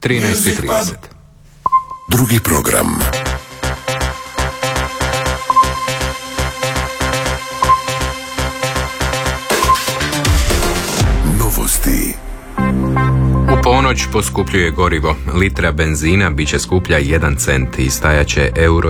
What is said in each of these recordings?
13:30. Drugi program. Novosti. U ponoć poskupljuje gorivo. Litra benzina bit će skuplja 1 cent i stajaće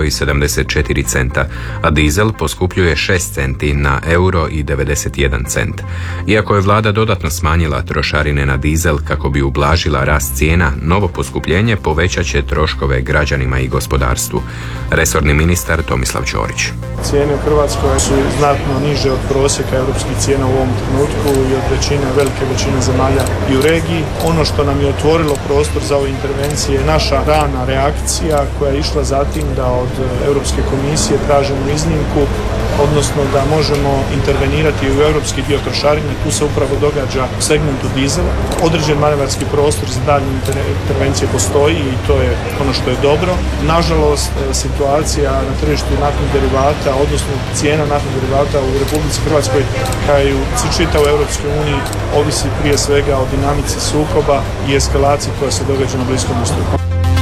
€1,74, a dizel poskupljuje 6 centi na €1,91 cent. Iako je vlada dodatno smanjila trošarine na dizel kako bi ublažila rast cijena, novo poskupljenje povećat će troškove građanima i gospodarstvu. Resorni ministar Tomislav Ćorić. Cijene u Hrvatskoj su znatno niže od prosjeka europskih cijena u ovom trenutku i od velike većine zemalja i u regiji. Ono što nam je otvorilo prostor za ove intervencije je naša rana reakcija koja je išla za tim da od Europske komisije tražimo iznimku, odnosno da možemo intervenirati u europski dio trošarine. Tu se upravo događa u segmentu dizela. Određen manevarski prostor za daljnje intervencije postoji i to je ono što je dobro. Nažalost, situacija na tržištu naftnih derivata, odnosno cijena naftnih derivata u Republici Hrvatskoj kao i u čitavoj Europskoj uniji ovisi prije svega o dinamici sukoba i eskalaciji koja se događa na Bliskom istoku.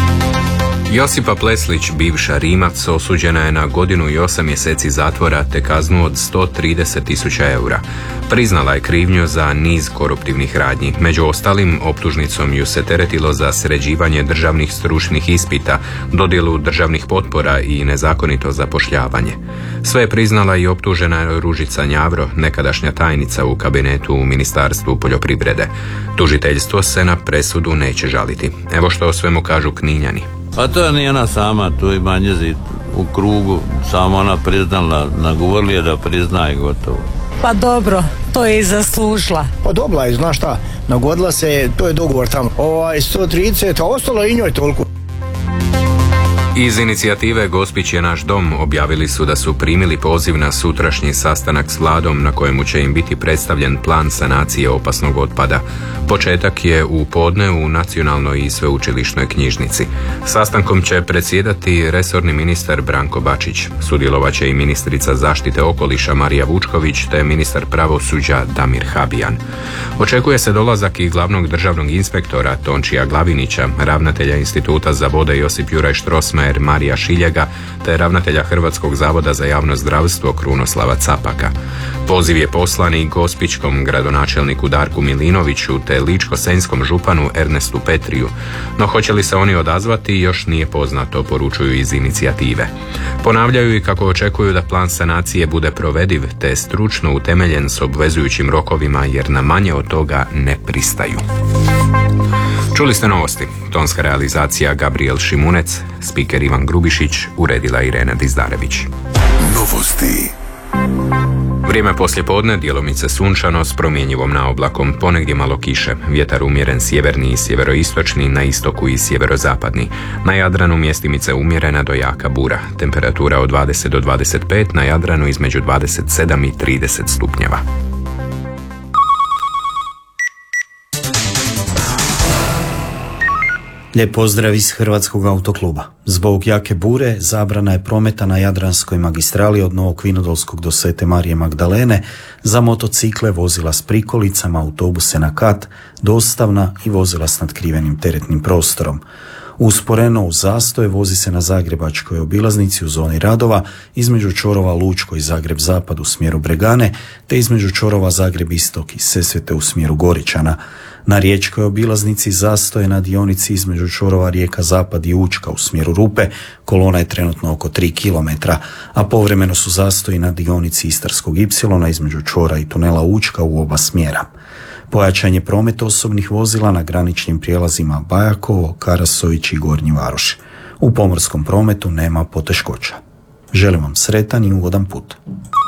Josipa Pleslić, bivša Rimac, osuđena je na 1 godinu i 8 mjeseci zatvora te kaznu od 130.000 eura. Priznala je krivnju za niz koruptivnih radnji. Među ostalim, optužnicom ju se teretilo za sređivanje državnih stručnih ispita, dodjelu državnih potpora i nezakonito zapošljavanje. Sve je priznala i optužena Ružica Njavro, nekadašnja tajnica u kabinetu u Ministarstvu poljoprivrede. Tužiteljstvo se na presudu neće žaliti. Evo što o svemu kažu Kninjani. Pa to nije ona sama, tu ima njezi u krugu, samo ona priznala, nagovorili je da priznaje gotovo. Pa dobro, to je i zaslužila. Pa dobila je, znaš šta, nagodila se, to je dogovor tamo. 130, a ostalo je i njoj toliko. Iz inicijative Gospić je naš dom objavili su da su primili poziv na sutrašnji sastanak s vladom na kojemu će im biti predstavljen plan sanacije opasnog otpada. Početak je u podne u Nacionalnoj i sveučilišnoj knjižnici. Sastankom će predsjedati resorni ministar Branko Bačić. Sudjelovat će i ministrica zaštite okoliša Marija Vučković te ministar pravosuđa Damir Habijan. Očekuje se dolazak i glavnog državnog inspektora Tončija Glavinića, ravnatelja Instituta za vode Josip Juraj Štrosmajer Marija Šiljega te ravnatelja Hrvatskog zavoda za javno zdravstvo Krunoslava Capaka. Poziv je poslan i gospićkom gradonačelniku Darku Milinoviću te ličko-senjskom županu Ernestu Petriju. No hoće li se oni odazvati još nije poznato, poručuju iz inicijative. Ponavljaju i kako očekuju da plan sanacije bude provediv te stručno utemeljen s obvezujućim rokovima jer na manje od toga ne pristaju. Čuli ste novosti. Tonska realizacija Gabriel Šimunec, spiker Ivan Grubišić, uredila Irena Dizdarević. Novosti. Vrijeme poslijepodne, djelomice sunčano s promjenjivom naoblakom, ponegdje malo kiše, vjetar umjeren sjeverni i sjeveroistočni, na istoku i sjeverozapadni. Na Jadranu mjestimice umjerena do jaka bura, temperatura od 20 do 25, na Jadranu između 27 i 30 stupnjeva. Lijep pozdrav iz Hrvatskog autokluba. Zbog jake bure zabrana je prometa na Jadranskoj magistrali od Novog Vinodolskog do Svete Marije Magdalene za motocikle, vozila s prikolicama, autobuse na kat, dostavna i vozila s natkrivenim teretnim prostorom. Usporeno uz zastoj vozi se na Zagrebačkoj obilaznici u zoni radova između čvorova Lučko i Zagreb Zapad u smjeru Bregane te između čvorova Zagreb Istok i Sesvete u smjeru Goričana. Na Riječkoj obilaznici zastoje na dionici između čvorova Rijeka Zapad i Učka u smjeru Rupe, kolona je trenutno oko 3 km, a povremeno su zastoji na dionici Istarskog Ipsilona između čvora i tunela Učka u oba smjera. Pojačan je promet osobnih vozila na graničnim prijelazima Bajakovo, Karasović i Gornji Varoš. U pomorskom prometu nema poteškoća. Želim vam sretan i ugodan put.